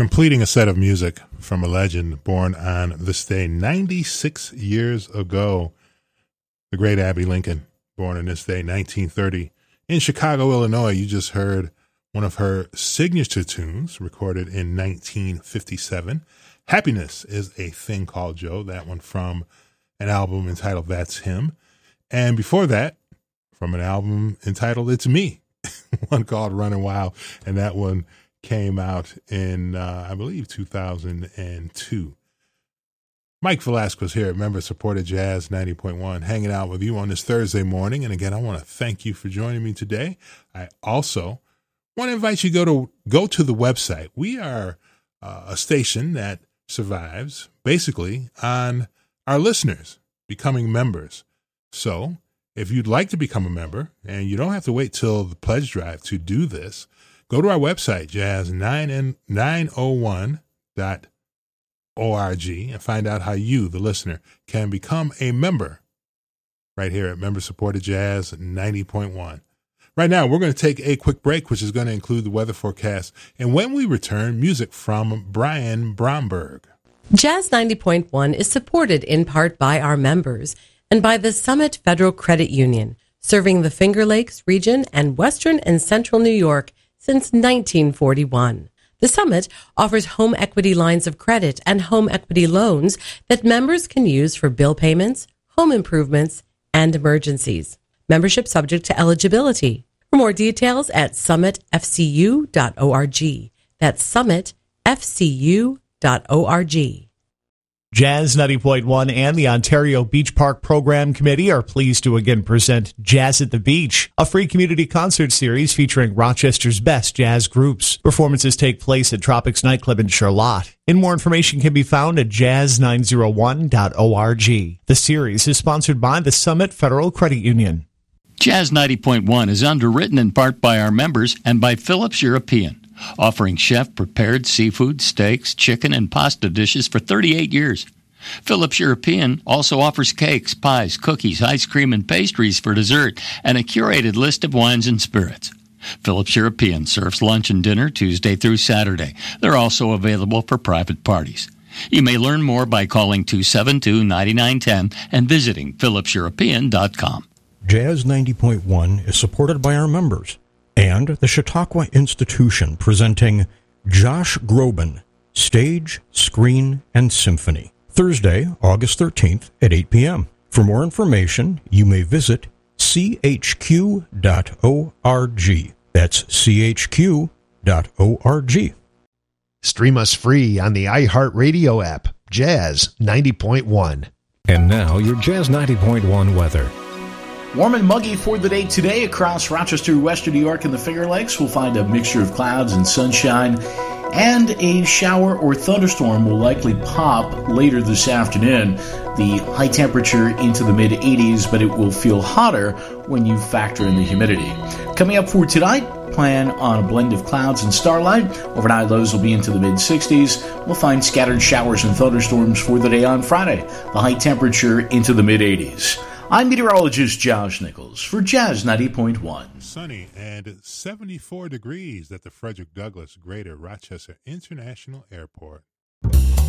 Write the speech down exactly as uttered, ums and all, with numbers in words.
completing a set of music from a legend born on this day ninety-six years ago. The great Abbey Lincoln, born on this day nineteen thirty in Chicago, Illinois. You just heard one of her signature tunes recorded in nineteen fifty-seven. Happiness is a Thing Called Joe, that one from an album entitled That's Him. And before that, from an album entitled It's Me, one called Running Wild, and that one came out in, uh, I believe, two thousand two. Mike Velasquez here at Member Supported Jazz ninety point one, hanging out with you on this Thursday morning. And again, I want to thank you for joining me today. I also want to invite you to go to, go to the website. We are uh, a station that survives basically on our listeners becoming members. So if you'd like to become a member, and you don't have to wait till the pledge drive to do this, go to our website, jazz nine oh one dot org, and find out how you, the listener, can become a member right here at Member Supported Jazz ninety point one. Right now, we're going to take a quick break, which is going to include the weather forecast. And when we return, music from Brian Bromberg. Jazz ninety point one is supported in part by our members and by the Summit Federal Credit Union, serving the Finger Lakes region and Western and Central New York since nineteen forty-one. The Summit offers home equity lines of credit and home equity loans that members can use for bill payments, home improvements, and emergencies. Membership subject to eligibility. For more details at summit f c u dot org. That's summit f c u dot org. Jazz ninety point one and the Ontario Beach Park Program Committee are pleased to again present Jazz at the Beach, a free community concert series featuring Rochester's best jazz groups. Performances take place at Tropics Nightclub in Charlotte. And more information can be found at jazz nine oh one dot org. The series is sponsored by the Summit Federal Credit Union. Jazz ninety point one is underwritten in part by our members and by Phillips European, offering chef-prepared seafood, steaks, chicken, and pasta dishes for thirty-eight years. Phillips European also offers cakes, pies, cookies, ice cream, and pastries for dessert, and a curated list of wines and spirits. Phillips European serves lunch and dinner Tuesday through Saturday. They're also available for private parties. You may learn more by calling two seven two, nine nine one zero and visiting phillips european dot com. Jazz ninety point one is supported by our members and the Chautauqua Institution, presenting Josh Groban, Stage, Screen, and Symphony, Thursday, August thirteenth at eight p.m. For more information, you may visit c h q dot org. That's c h q dot org. Stream us free on the iHeartRadio app, Jazz ninety point one. And now, your Jazz ninety point one weather. Warm and muggy for the day today across Rochester, Western New York, and the Finger Lakes. We'll find a mixture of clouds and sunshine, and a shower or thunderstorm will likely pop later this afternoon. The high temperature into the mid eighties, but it will feel hotter when you factor in the humidity. Coming up for tonight, plan on a blend of clouds and starlight. Overnight lows will be into the mid sixties. We'll find scattered showers and thunderstorms for the day on Friday. The high temperature into the mid eighties. I'm meteorologist Josh Nichols for Jazz ninety point one. Sunny and seventy-four degrees at the Frederick Douglass Greater Rochester International Airport.